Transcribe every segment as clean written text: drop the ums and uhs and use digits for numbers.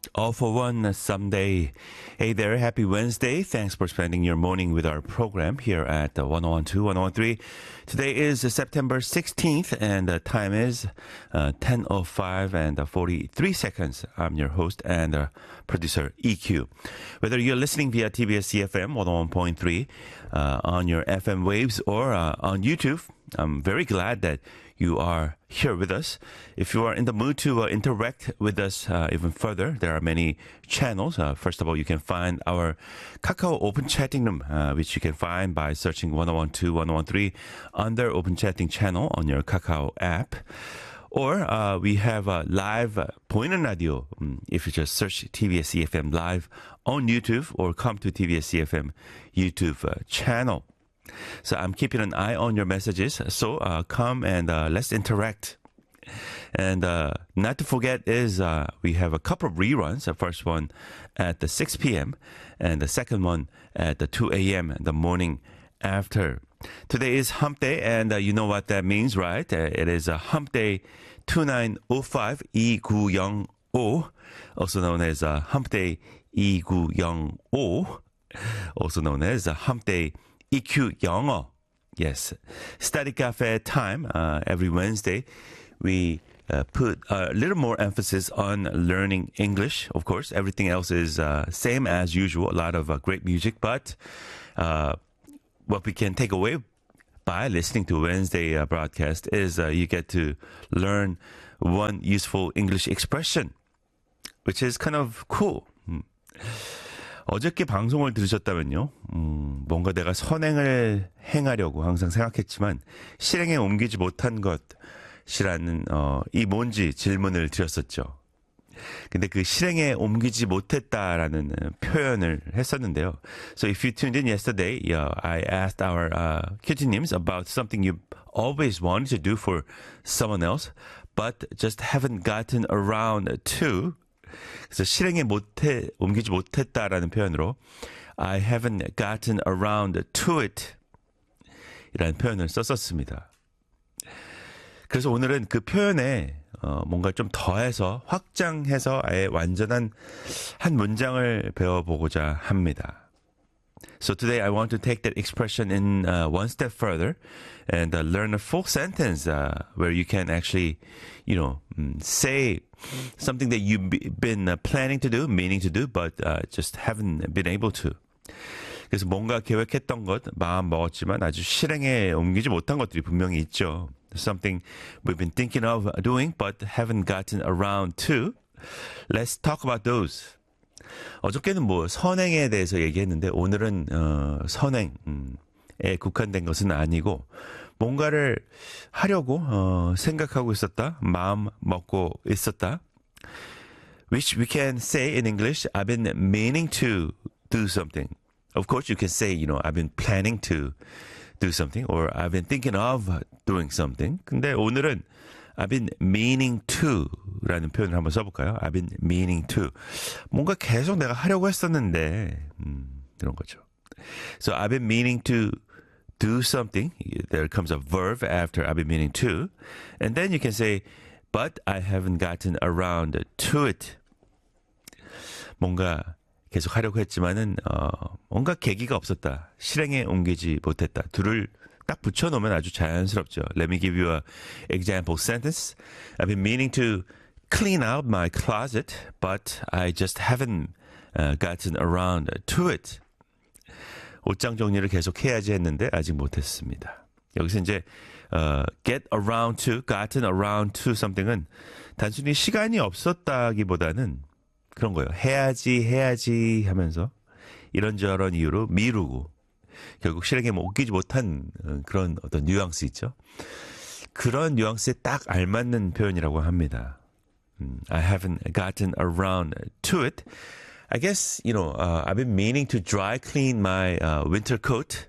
All for one someday. Hey there, happy Wednesday. Thanks for spending your morning with our program here at 1012, 1013. Today is September 16th and the time is 10:05 and 43 seconds. I'm your host and producer EQ. Whether you're listening via TBS EFM 101.3 on your FM waves or on YouTube, I'm very glad that you are here with us. If you are in the mood to interact with us even further, there are many channels. First of all, you can find our Kakao Open Chatting Room, which you can find by searching 1012, 1013 under Open Chatting channel on your Kakao app. Or we have a live 보이는 radio. If you just search TBS EFM live on YouTube or come to TBS EFM YouTube channel. So I'm keeping an eye on your messages. So come and let's interact. And not to forget is we have a couple of reruns. The first one at the 6 p.m. and the second one at the 2 a.m. the morning after. Today is Hump Day, and you know what that means, right? It is Hump Day 2905 2905, also known as Hump Day 2905, also known as Hump Day EQ 영어. Yes. Study Cafe time. Every Wednesday, we put a little more emphasis on learning English. Of course, everything else is same as usual. A lot of great music. But what we can take away by listening to Wednesday broadcast is you get to learn one useful English expression, which is kind of cool. 어저께 방송을 들으셨다면요, 뭔가 내가 선행을 행하려고 항상 생각했지만 실행에 옮기지 못한 것이라는 이 뭔지 질문을 드렸었죠. 근데 그 실행에 옮기지 못했다라는 표현을 했었는데요. So if you tuned in yesterday, I asked our 큐티님s about something you always wanted to do for someone else, but just haven't gotten around to. 그래서 실행에 옮기지 못했다라는 표현으로 I haven't gotten around to it 이라는 표현을 썼었습니다. 그래서 오늘은 그 표현에 뭔가 좀 더해서 확장해서 아예 완전한 한 문장을 배워보고자 합니다. So today I want to take that expression in one step further and learn a full sentence where you can actually, say something that you've been planning to do, meaning to do, but just haven't been able to. 그래서 뭔가 계획했던 것, 마음 먹었지만 아주 실행에 옮기지 못한 것들이 분명히 있죠. Something we've been thinking of doing, but haven't gotten around to. Let's talk about those. 어저께는 선행에 대해서 얘기했는데 오늘은 선행에 국한된 것은 아니고 뭔가를 하려고 생각하고 있었다, 마음 먹고 있었다. Which we can say in English, I've been meaning to do something. Of course, you can say, I've been planning to do something or I've been thinking of doing something. 근데 오늘은 I've been meaning to 라는 표현을 한번 써볼까요? I've been meaning to. 뭔가 계속 내가 하려고 했었는데, 이런 거죠. So I've been meaning to do something. There comes a verb after I've been meaning to. And then you can say, but I haven't gotten around to it. 뭔가 계속 하려고 했지만은, 뭔가 계기가 없었다. 실행에 옮기지 못했다. 둘을 딱 붙여놓으면 아주 자연스럽죠. Let me give you an example sentence. I've been meaning to clean out my closet, but I just haven't gotten around to it. 옷장 정리를 계속 해야지 했는데 아직 못했습니다. 여기서 이제 get around to, gotten around to something은 단순히 시간이 없었다기보다는 그런 거예요. 해야지 하면서 이런저런 이유로 미루고 결국 실행에 옮기지 못한 그런 어떤 뉘앙스 있죠. 그런 뉘앙스에 딱 알맞는 표현이라고 합니다. I haven't gotten around to it. I guess, I've been meaning to dry clean my winter coat.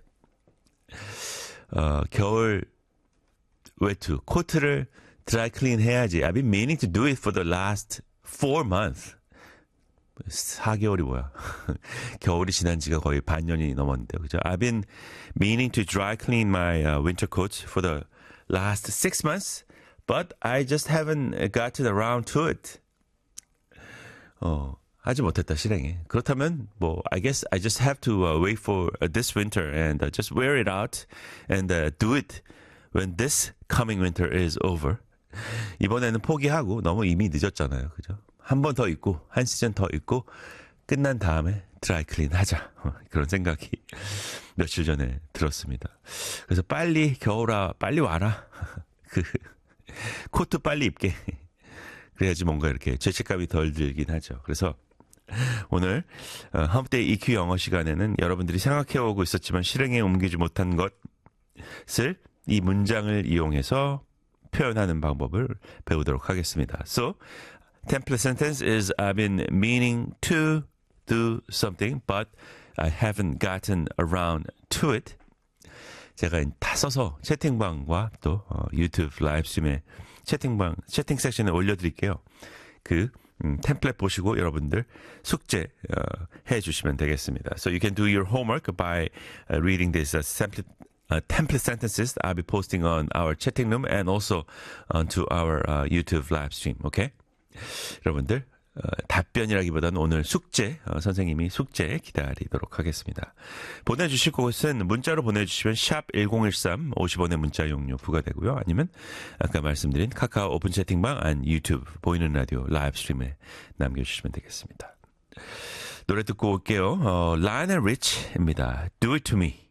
겨울 외투, 코트를 dry clean 해야지. I've been meaning to do it for the last 4 months. 4개월이 뭐야. 겨울이 지난 지가 거의 반년이 넘었는데요. 그죠? I've been meaning to dry clean my winter coat for the last 6 months, but I just haven't gotten around to it. 하지 못했다 실행에. 그렇다면 뭐 I guess I just have to wait for this winter and just wear it out and do it when this coming winter is over. 이번에는 포기하고 너무 이미 늦었잖아요. 그죠? 한 번 더 입고 한 시즌 더 입고 끝난 다음에 드라이클린 하자. 그런 생각이 며칠 전에 들었습니다. 그래서 빨리 겨울아 빨리 와라. 그 코트 빨리 입게. 그래야지 뭔가 이렇게 죄책감이 덜 들긴 하죠. 그래서 오늘 홈데이 EQ 영어 시간에는 여러분들이 생각해오고 있었지만 실행에 옮기지 못한 것을 이 문장을 이용해서 표현하는 방법을 배우도록 하겠습니다. So, template sentence is I've been meaning to do something, but I haven't gotten around to it. 제가 다 써서 채팅방과 또 유튜브 라이브 스트림에 채팅 섹션에 올려드릴게요. 그 템플릿 보시고 여러분들 숙제 해주시면 되겠습니다. So you can do your homework by reading this template sentences I'll be posting on our chatting room and also onto our YouTube live stream. Okay? 여러분들 답변이라기보다는 오늘 숙제 선생님이 숙제 기다리도록 하겠습니다. 보내주실 곳은 문자로 보내주시면 샵 1013 50원의 문자 용료 부과되고요. 아니면 아까 말씀드린 카카오 오픈 채팅방 안 유튜브 보이는 라디오 라이브 스트림에 남겨주시면 되겠습니다. 노래 듣고 올게요. 라이널 리치입니다. Do it to me.